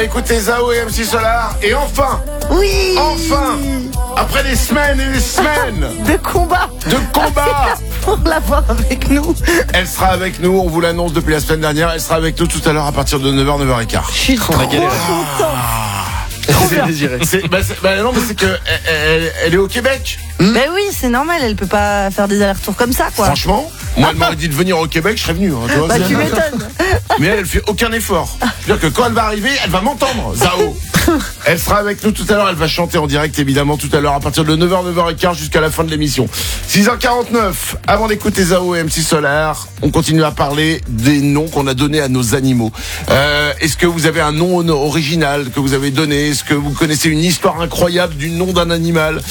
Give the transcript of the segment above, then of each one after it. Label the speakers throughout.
Speaker 1: va écouter Zao et MC Solar. Et enfin,
Speaker 2: Oui.
Speaker 1: après des semaines et des semaines
Speaker 2: De combat. Pour l'avoir avec nous.
Speaker 1: elle sera avec nous, on vous l'annonce depuis la semaine dernière. Elle sera avec nous tout à l'heure à partir de 9h, 9h15.
Speaker 2: Je suis trop content.
Speaker 3: C'est désiré.
Speaker 1: Non, mais c'est que elle est au Québec.
Speaker 2: Ben oui, c'est normal, elle peut pas faire des allers-retours comme ça, quoi.
Speaker 1: Franchement, moi elle m'aurait dit de venir au Québec, je serais venu. Hein, tu vois,
Speaker 2: Bah tu m'étonnes.
Speaker 1: mais elle fait aucun effort. C'est-à-dire que quand elle va arriver, elle va m'entendre, Zao. Elle sera avec nous tout à l'heure, elle va chanter en direct évidemment tout à l'heure à partir de 9h, 9h15 jusqu'à la fin de l'émission. 6h49, avant d'écouter Zao et MC Solar, on continue à parler des noms qu'on a donnés à nos animaux. Est-ce que vous avez un nom original que vous avez donné? Est-ce que vous connaissez une histoire incroyable du nom d'un animal?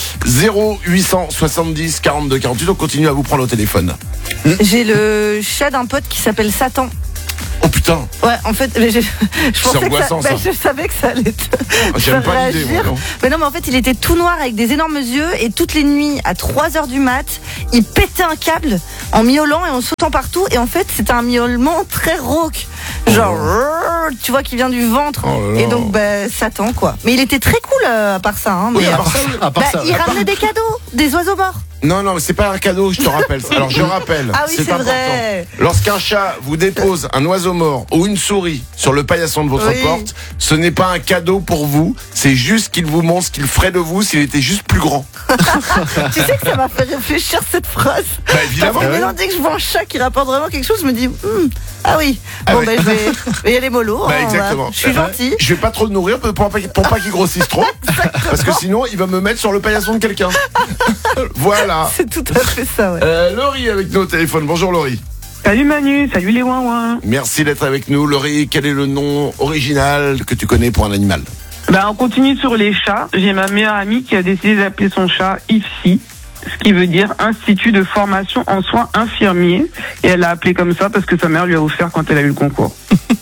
Speaker 1: 0870 42 48, on continue à vous prendre au téléphone.
Speaker 2: J'ai le chat d'un pote qui s'appelle Satan.
Speaker 1: Oh putain.
Speaker 2: Ouais, en fait, je pensais que
Speaker 1: angoissant, ça.
Speaker 2: je savais que ça allait te
Speaker 1: J'aime
Speaker 2: faire
Speaker 1: pas l'idée,
Speaker 2: réagir.
Speaker 1: moi, non.
Speaker 2: Mais non, mais en fait, il était tout noir avec des énormes yeux et toutes les nuits, à 3h du mat, il pétait un câble en miaulant et en sautant partout. Et en fait, c'était un miaulement très rauque. Genre, tu vois, qui vient du ventre.
Speaker 1: Oh là là.
Speaker 2: Et donc, Satan, quoi. Mais il était très cool à part ça. Hein,
Speaker 1: Oui,
Speaker 2: mais,
Speaker 1: à part ça,
Speaker 2: il ramenait des cadeaux, des oiseaux morts.
Speaker 1: Non, mais c'est pas un cadeau, je te rappelle. Alors je rappelle,
Speaker 2: Ah oui, c'est
Speaker 1: important.
Speaker 2: vrai.
Speaker 1: Lorsqu'un chat vous dépose un oiseau mort ou une souris sur le paillasson de votre
Speaker 2: Oui.
Speaker 1: porte, ce n'est pas un cadeau pour vous, c'est juste qu'il vous montre ce qu'il ferait de vous s'il était juste plus grand.
Speaker 2: Tu sais que ça m'a fait réfléchir cette phrase.
Speaker 1: Bah évidemment.
Speaker 2: Parce que maintenant, dès que je vois un chat qui rapporte vraiment quelque chose, je me dis ah oui.
Speaker 1: Ah
Speaker 2: Bon,
Speaker 1: oui.
Speaker 2: Je vais y aller mollo.
Speaker 1: Bah
Speaker 2: hein,
Speaker 1: exactement.
Speaker 2: voilà. Je suis gentil.
Speaker 1: Je vais pas trop le nourrir pour pas qu'il grossisse trop. Parce que sinon, il va me mettre sur le paillasson de quelqu'un. Voilà.
Speaker 2: C'est tout à fait ça, ouais.
Speaker 1: Laurie avec nous au téléphone. Bonjour Laurie.
Speaker 4: Salut Manu, salut les ouin-ouin.
Speaker 1: Merci d'être avec nous. Laurie, quel est le nom original que tu connais pour un animal?
Speaker 4: On continue sur les chats. J'ai ma meilleure amie qui a décidé d'appeler son chat IFSI, ce qui veut dire Institut de formation en soins infirmiers. Et elle l'a appelé comme ça parce que sa mère lui a offert quand elle a eu le concours.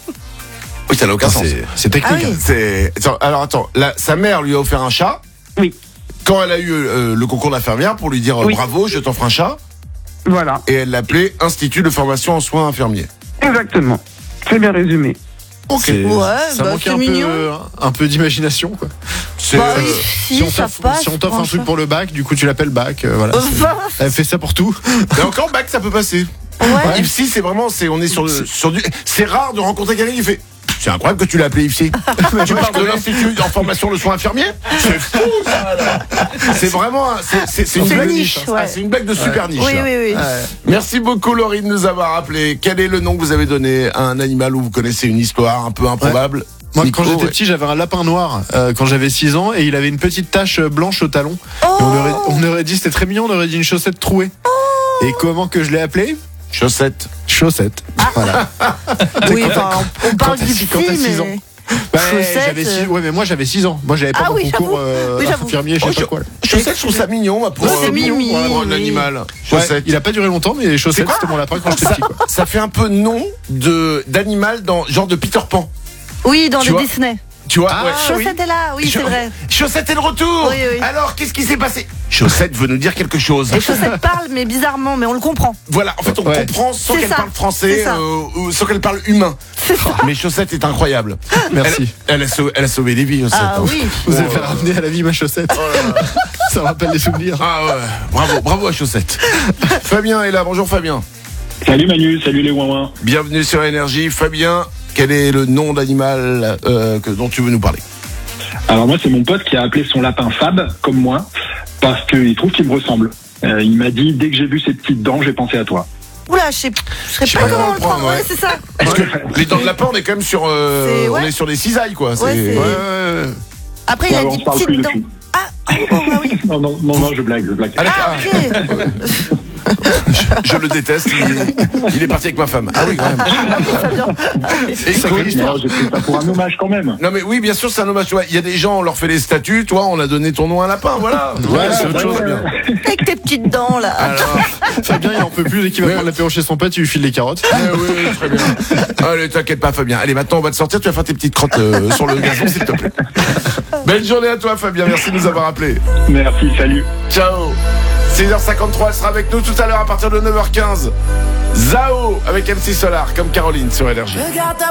Speaker 1: Oui, ça n'a aucun sens.
Speaker 3: C'est technique.
Speaker 2: Ah oui.
Speaker 1: Alors attends, sa mère lui a offert un chat.
Speaker 4: Oui,
Speaker 1: Quand elle a eu le concours d'infirmière pour lui dire
Speaker 4: Oui.
Speaker 1: bravo, je t'offre un chat,
Speaker 4: voilà,
Speaker 1: et elle l'appelait Institut de formation en soins infirmiers.
Speaker 4: exactement. Très bien résumé.
Speaker 3: C'est-
Speaker 2: Ouais,
Speaker 3: ça
Speaker 2: bah,
Speaker 3: manque
Speaker 2: c'est
Speaker 3: un
Speaker 2: mignon.
Speaker 3: peu d'imagination, quoi.
Speaker 1: C'est
Speaker 2: Bah,
Speaker 3: Si on
Speaker 2: ça
Speaker 3: t'offre
Speaker 2: passe.
Speaker 3: si on t'offre un truc
Speaker 2: franchement.
Speaker 3: pour le bac, du coup tu l'appelles bac, voilà. Elle fait ça pour tout.
Speaker 1: mais encore bac, ça peut passer.
Speaker 2: Ouais.
Speaker 1: IFSI, c'est vraiment, on est sur du. C'est rare de rencontrer quelqu'un qui fait. C'est incroyable que tu l'as appelé IFSI. Tu parles de l'Institut en formation de soins infirmiers. C'est fou, ça. Alors. C'est vraiment, c'est une
Speaker 2: C'est
Speaker 1: blague
Speaker 2: niche, ouais.
Speaker 1: c'est une blague de super niche.
Speaker 2: Oui,
Speaker 1: là.
Speaker 2: oui.
Speaker 1: Merci beaucoup Laurie de nous avoir appelé. Quel est le nom que vous avez donné à un animal où vous connaissez une histoire un peu improbable?
Speaker 3: Moi,
Speaker 1: Nico,
Speaker 3: quand j'étais
Speaker 1: ouais.
Speaker 3: petit, j'avais un lapin noir quand j'avais 6 ans et il avait une petite tache blanche au talon.
Speaker 2: Oh.
Speaker 3: Et on aurait dit, c'était très mignon, on aurait dit une chaussette trouée. Et comment que je l'ai appelé?
Speaker 1: Chaussette.
Speaker 3: Chaussette. Voilà.
Speaker 2: Oui, enfin, on parle
Speaker 3: quand
Speaker 2: du
Speaker 3: t'as
Speaker 2: petit,
Speaker 3: 6 ans.
Speaker 2: mais...
Speaker 3: Bah,
Speaker 2: Chaussette,
Speaker 3: j'avais ouais, mais moi j'avais 6 ans. Moi j'avais pas
Speaker 2: Ah
Speaker 3: mon
Speaker 2: oui,
Speaker 3: concours
Speaker 2: j'avoue. Oui, j'avoue.
Speaker 3: infirmier, je sais pas quoi. là.
Speaker 1: Chaussette, je trouve ça mignon moi, pour,
Speaker 2: Ouais, c'est
Speaker 1: pour
Speaker 2: mimi,
Speaker 1: un
Speaker 2: oui.
Speaker 1: animal.
Speaker 3: Ouais,
Speaker 1: Chaussette.
Speaker 3: il a pas duré longtemps, mais les chaussettes,
Speaker 1: quoi
Speaker 3: c'était mon lapin quand j'étais
Speaker 1: ça,
Speaker 3: petit, quoi.
Speaker 1: ça fait un peu nom d'animal dans genre de Peter Pan.
Speaker 2: Oui, dans
Speaker 1: Tu
Speaker 2: le
Speaker 1: vois
Speaker 2: Disney.
Speaker 1: Tu vois?
Speaker 3: Ah,
Speaker 1: ouais.
Speaker 2: Chaussette est là, oui, c'est vrai.
Speaker 1: Chaussette est de retour.
Speaker 2: Oui, oui.
Speaker 1: Alors, qu'est-ce qui s'est passé? Chaussette veut nous dire quelque chose.
Speaker 2: Les chaussettes parlent, mais bizarrement, mais on le comprend.
Speaker 1: Voilà, en fait, on
Speaker 3: Ouais.
Speaker 1: comprend sans
Speaker 2: C'est
Speaker 1: qu'elle
Speaker 2: ça,
Speaker 1: parle français,
Speaker 2: c'est ça.
Speaker 1: ou sans qu'elle parle humain. Mais Chaussette est incroyable.
Speaker 3: Merci.
Speaker 1: Elle a sauvé des vies, Chaussette.
Speaker 2: Ah
Speaker 1: hein.
Speaker 2: oui.
Speaker 3: Vous avez fait ramener à la vie ma chaussette. Ça me rappelle des souvenirs.
Speaker 1: Ah ouais, bravo à Chaussette. Fabien est là, bonjour Fabien.
Speaker 5: Salut Manu, salut les ouin-ouin.
Speaker 1: Bienvenue sur Énergie. Fabien, quel est le nom d'animal dont tu veux nous parler?
Speaker 5: Alors moi c'est mon pote qui a appelé son lapin Fab, comme moi, parce qu'il trouve qu'il me ressemble. Il m'a dit, dès que j'ai vu ses petites dents, j'ai pensé à toi.
Speaker 2: Oula, je sais pas comment le prendre, ouais, c'est ça.
Speaker 1: Parce que les dents de lapin, on est quand même sur,
Speaker 2: C'est- ouais.
Speaker 1: on est sur des cisailles, quoi.
Speaker 2: Ouais, c'est- Après, il a
Speaker 5: on
Speaker 2: dit
Speaker 5: se parle
Speaker 2: petites
Speaker 5: plus
Speaker 2: dents.
Speaker 5: depuis.
Speaker 2: Ah oui.
Speaker 5: Non, je blague.
Speaker 1: Allez,
Speaker 2: Ah, ok.
Speaker 1: je le déteste. Il est parti avec ma femme. Ah oui, quand même. Et écoute,
Speaker 5: Non, j'ai fait ça pour un hommage quand même.
Speaker 1: non mais oui, bien sûr, c'est un hommage. Tu vois, il y a des gens, on leur fait des statues. Toi, on a donné ton nom à un lapin. Voilà.
Speaker 3: Ouais, c'est autre chose.
Speaker 1: Bien.
Speaker 2: Avec tes petites dents, là.
Speaker 1: Alors,
Speaker 3: Fabien, il en peut plus dès qu'il va prendre l'apéro chez son pote, il lui file les carottes.
Speaker 1: oui, très bien. Allez, t'inquiète pas, Fabien. Allez, maintenant, on va te sortir. Tu vas faire tes petites crottes sur le gazon, s'il te plaît. Belle journée à toi, Fabien. Merci de nous avoir appelés.
Speaker 5: Merci, salut.
Speaker 1: Ciao. 6h53, elle sera avec nous tout à l'heure à partir de 9h15. Zao avec MC Solar, comme Caroline sur Énergie.